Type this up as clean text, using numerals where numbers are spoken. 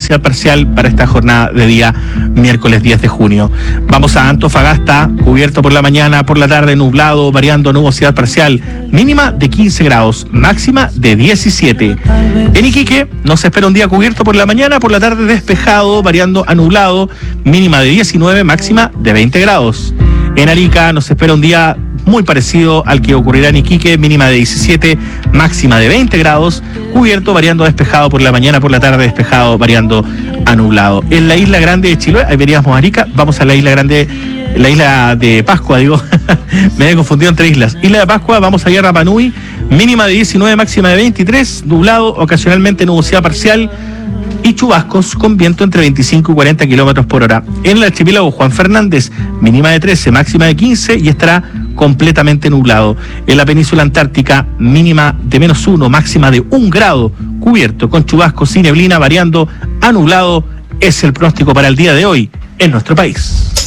nubosidad parcial para esta jornada de día miércoles 10 de junio. Vamos a Antofagasta, cubierto por la mañana, por la tarde nublado, variando nubosidad parcial, mínima de 15 grados, máxima de 17. En Iquique nos espera un día cubierto por la mañana, por la tarde despejado, variando a nublado, mínima de 19, máxima de 20 grados. En Arica nos espera un día muy parecido al que ocurrirá en Iquique, mínima de 17, máxima de 20 grados, cubierto, variando despejado por la mañana, por la tarde despejado, variando a nublado. En la isla grande de Chiloé, ahí veríamos Arica, vamos a la isla grande, la isla de Pascua, digo, me he confundido entre islas. Isla de Pascua, vamos a Rapa Nui, mínima de 19, máxima de 23, nublado, ocasionalmente nubosidad parcial y chubascos con viento entre 25 y 40 kilómetros por hora. En el archipiélago Juan Fernández, mínima de 13, máxima de 15 y estará completamente nublado. En la península antártica, mínima de -1, máxima de 1 grado, cubierto con chubascos y neblina, variando a nublado. Es el pronóstico para el día de hoy en nuestro país.